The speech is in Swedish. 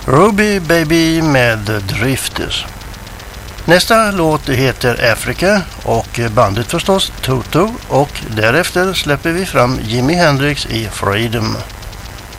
Ruby Baby med Drifters. Nästa låt heter Africa och bandet förstås Toto, och därefter släpper vi fram Jimi Hendrix i Freedom.